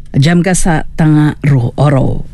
Jam kasa tanga ru oro.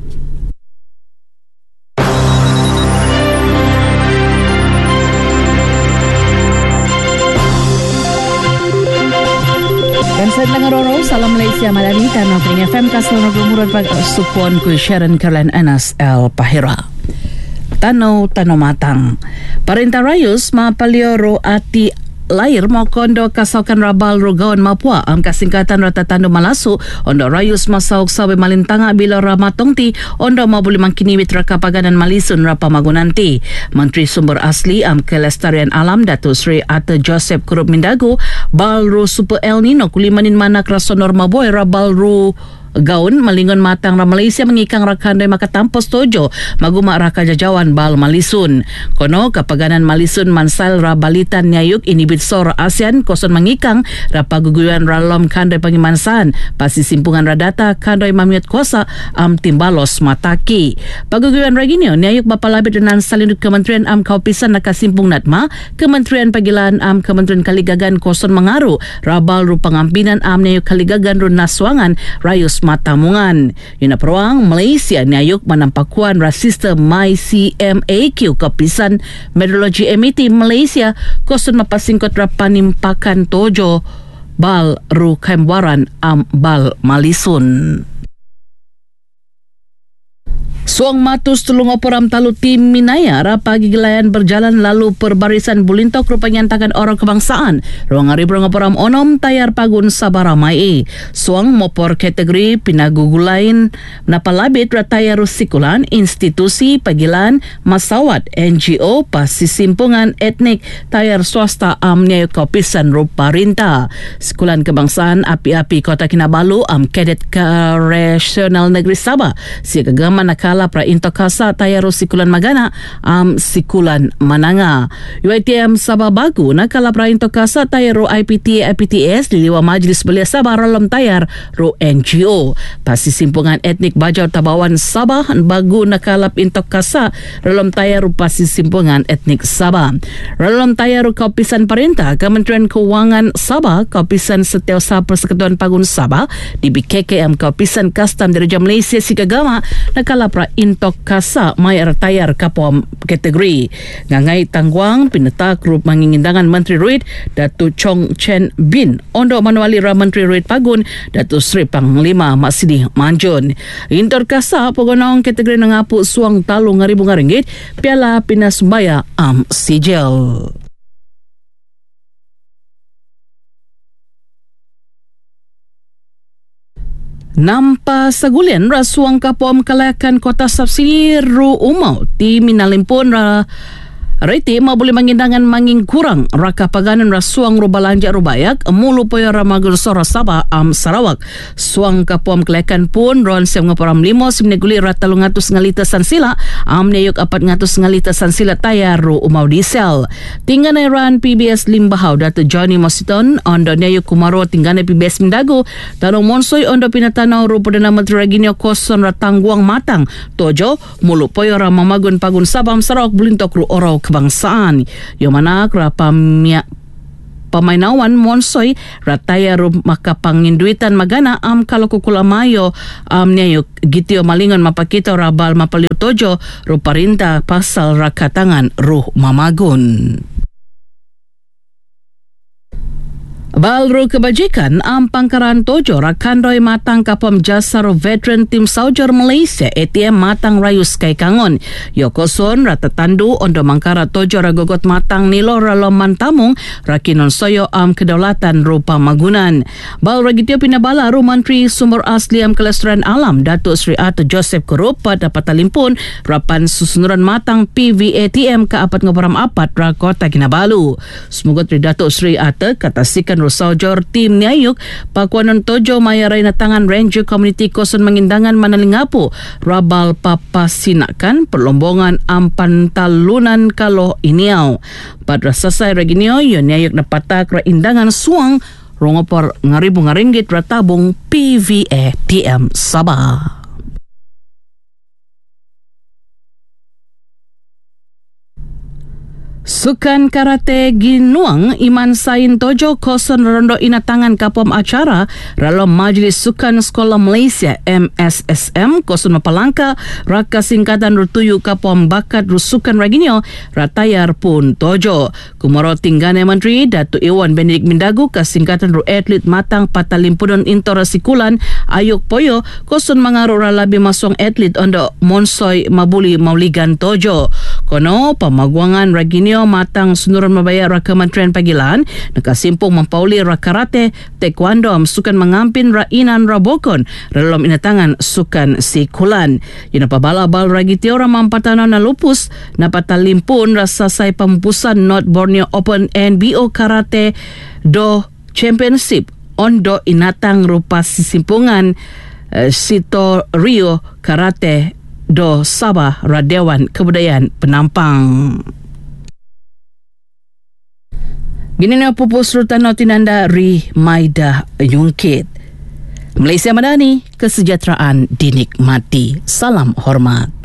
Kansan Langaroro, Salam Malaysia Malani, Tanah Pering FM, Kasal Nogumurad Pag Supon ku Sharon Caroline Anas El Pahira. Tano Matang. Perintah Rayus mapalioro ati lahir mo kondo kasaukan Rabal Rugaon Mapua ang kasingkatan rata tando malasu ondo Rayus masauk sawe malintanga bila ramatongti ondo mabuli mangkiniwit rakapaganan malisun rapa magunanti. Menteri Sumber Asli am Kelestarian Alam Datuk Sri Ate Joseph Kurup Mindagu Balru Super El Nino kulimanin manak rasonor maboy Rabal Ru Gaun malingon matang ra Malaysia mengikang rakandoy makatampos tojo maguma ra kajajawan bal malisun kono kapaganan malisun mansal ra balitan nyayuk inibit sor ASEAN koson mengikang ra paguguyuan ra lom kandoy pangimansan pasisimpungan ra data kandoy mamiot kosa am timbalos mataki paguguyuan ra ginyo nyayuk mapalabit dengan salindut Kementerian Am Kaupisan nakasimpung natma Kementerian Pagilaan Am Kementerian Kaligagan koson mengaru rabal ru pangampinan am nyayuk kaligagan ru naswangan Rayus Matamungan. Yun na peruang Malaysia nyayuk manampakuan rasista MyCMAQ Kapisan Meteorologi MIT Malaysia koson mapasingkot ra panimpakan tojo bal ru kaimwaran am bal malisun. Suang matus tulung operam talu tim Minaya ra pagigelayan berjalan lalu perbarisan bulintok rupanya tangan orang kebangsaan ruang hari operam onom tayar pagun sabaramai suang mopor kategori pinagugulain napalabit ra tayar sikulan institusi pagilan masawat NGO pasisimpungan etnik tayar swasta amnya kopisan ruparinta sikulan kebangsaan api-api Kota Kinabalu am Kadet Regional Negeri Sabah si kegama nakala pra intokasa tayaro sikulan magana sikulan mananga UiTM Sabah Bagu nakala pra intokasa tayaro IPTS diliwa Majlis Belia Sabah rolom tayar ro NGO pasisimpungan etnik Bajau Tabawan Sabah Bagu nakalap intokasa rolom tayar ro pasisimpungan etnik Sabah rolom tayar ro Kaupisan Perintah Kementerian Keuangan Sabah Kaupisan Setiausaha Persekutuan Pagun Sabah DBKKM Kaupisan Kastam Diraja Malaysia Sikagama nakala pra intok kasa mayar tayar kapom kategori ngangai tangguang pinetak grup mangingindangan Menteri Ruid Datu Chong Chen Bin ondo manuali ra Menteri Ruid Pagun Datu Sri Panglima Masidi Manjun intor kasa pogonong kategori nangapu suang talu ringgit piala pinasbaya am sijil. Nampa sagulian rasuang kapom kalayakan kota subsidi ru umau ti minalimpun ra reti mabuli mangindangan manging kurang raka paganan rasuang ru balanja ru bayak mulu poyo ramagul sora Sabah am Sarawak suang kapom kalayakan pun ron sem ngaparam 5 simneguli ratalungatus ngalita sansila am neyuk 400 ngalita sansila tayar ru umau diesel tingganay ran PBS Limbahau Datu Johnny Mositon ondo neyuk kumaro tingganay PBS Mindagu tanong monsoy ondo pinatanaw ru Perdana Menteri Raginyo koson ratangguang matang tojo mulu poyo ramamagun pagun Sabah am Sarawak bulintok ru orau kebangsaan yung manak pamainawan monsoy rataya ru makapanginduitan magana am kalokukulamayo niyayuk gitio malingon mapakita rabal mapaliw tojo ru parinta pasal rakatangan ru mamagun. Balru kebajikan am pangkaran tojo rakandoy matang kapom jasa ro veteran tim Saujor Malaysia ATM matang Rayus kay Kangon yokoson ratatandu ondo mangkara tojo ragogot matang nilo ralom mantamung rakinon soyo am kedaulatan rupa magunan bal ragitio pinabala ru Menteri Sumber Asli am Kelestarian Alam Datuk Sri Ate Joseph Kurup pada patalimpun rapan susunuran matang PVATM ka 4 ra Kota Kinabalu semoga Tri Datuk Sri Ate katasikan Saujor tim Nyayuk pakuanon tojo mayaray na tangan Ranger Community koson mangindangan manalingapu rabal papasinakan perlombongan ampantalunan kalo iniaw padra sasay raginyo yon Nyayuk na patak ra indangan suang rongopor ringgit ratabong PVATM Sabah. Sukan karate ginuang Iman Sain Tojo koson rondo inatangan kapom acara dalam Majlis Sukan Sekolah Malaysia MSSM koson mapalangka raka singkatan rutuyu kapom bakat rusukan raginyo ratayar pun Tojo. Kumaro tinggane Menteri Datuk Iwan Benedict Mindagu kasingkatan ru atlet matang patalimpunan intora sikulan Ayuk Poyo koson mangaru labi masong atlet ondo Monsoy Mabuli Mauligan Tojo. Kono pamaguangan raginyo matang sunuran mabaya ra Kementerian Pagilan nakasimpong mampauli ra karate, taekwondo sukan mengampin ra inan ra bokon dalam inatangan sukan sikulan. Ina pabalabal ragi tiora mampatanaw na lupus na patalimpun ra sasay pampusan North Borneo Open NBO Karate Do Championship ondo inatang rupa sisimpungan Sito Rio Karate Do Sabah Radewan Kebudayaan Penampang. Gini na pupus rutan no tinanda Ri Maida Yungkit. Malaysia Madani, kesejahteraan dinikmati. Salam hormat.